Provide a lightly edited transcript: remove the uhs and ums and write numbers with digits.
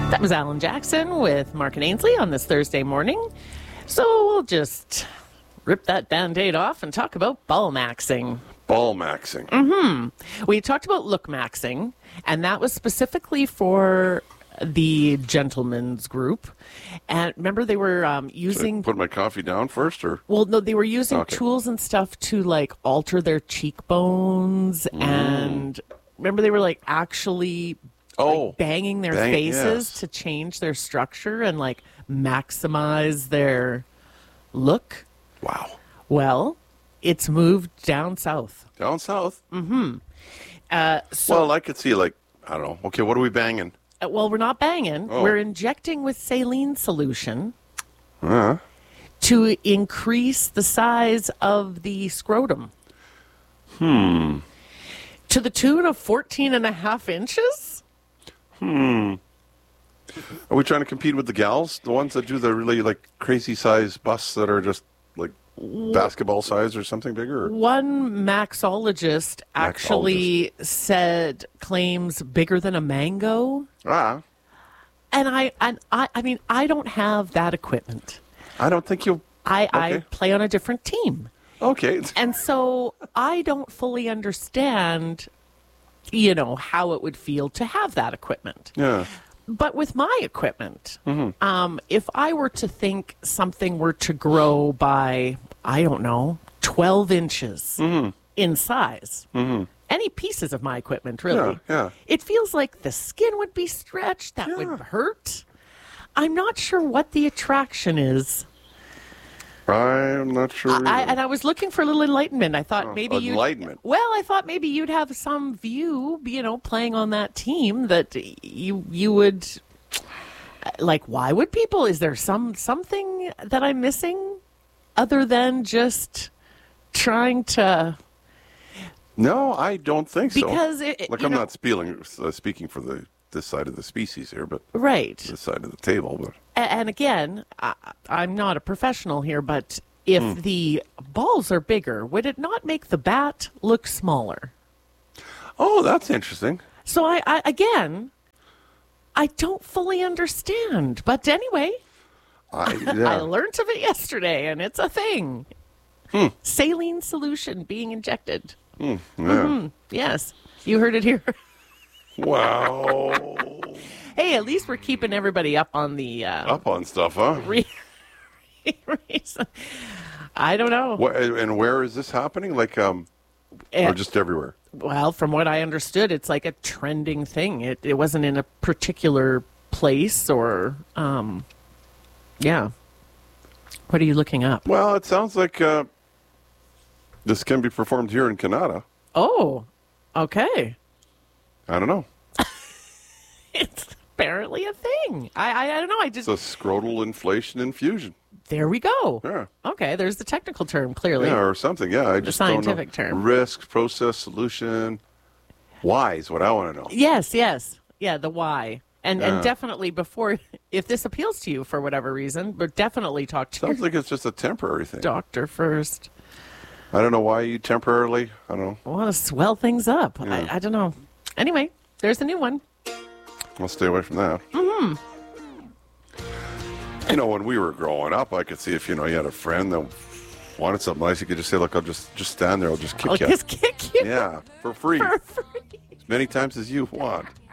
That was Alan Jackson with Mark and Ainsley on this Thursday morning. So we'll just rip that Band-Aid off and talk about ball maxing. Ball maxing. We talked about look maxing, and that was specifically for the gentlemen's group. And remember, they were using... Should I put my coffee down first, or? Well, no, they were using Okay. tools and stuff to, like, alter their cheekbones. And remember, they were, like, actually... Oh, banging their faces to change their structure and like maximize their look. wow. Well, it's moved down south. Down south. So, Well, I could see, like, I don't know. Okay, what are we banging? well, we're not banging. Oh. We're injecting with saline solution Uh, to increase the size of the scrotum. To the tune of 14 and a half inches? are we trying to compete with the gals? The ones that do the really, like, crazy size busts that are just, like, basketball size or something bigger? One maxologist actually claims bigger than a mango. Ah, And I mean, I don't have that equipment. I don't think you'll... I Okay. play on a different team. Okay. And so I don't fully understand, you know, how it would feel to have that equipment. Yeah. But with my equipment, if I were to think something were to grow by, I don't know, 12 inches in size, any pieces of my equipment, really, Yeah. it feels like the skin would be stretched. That would hurt. I'm not sure what the attraction is. I'm not sure. And I was looking for a little enlightenment. I thought maybe enlightenment. I thought maybe you'd have some view, you know, playing on that team that you would like. Why would people? Is there something that I'm missing other than just trying to? No, I don't think so. Because I'm not speaking for this side of the species here, but right. this side of the table. But And again, I'm not a professional here, but if the balls are bigger, would it not make the bat look smaller? oh, that's interesting. So I don't fully understand. But anyway, I learned of it yesterday, and it's a thing. Saline solution being injected. Yeah. Yes, you heard it here. Wow. Hey, at least we're keeping everybody up on the Up on stuff, huh? reason. I don't know. And where is this happening? Like, or just everywhere? Well, from what I understood, it's like a trending thing. It wasn't in a particular place or, yeah. What are you looking up? Well, it sounds like this can be performed here in Canada. Oh, okay. I don't know. It's apparently a thing. I don't know. It's a scrotal inflation infusion. There we go. Yeah. Okay, there's the technical term, clearly. Yeah, or something. Yeah, I just scientific don't know. term. Risk, process, solution. Why is what I want to know. Yes. Yeah, the why. And definitely before, if this appeals to you for whatever reason, but definitely talk to Sounds your like it's just a temporary thing. doctor first. I don't know why you temporarily. I don't know. I want to swell things up. Yeah. I don't know. Anyway, there's a new one. I'll stay away from that. You know, when we were growing up, I could see if, you had a friend that wanted something nice, you could just say, look, I'll just stand there. I'll just kick I'll you. just kick you Yeah, for free. for free. As many times as you want.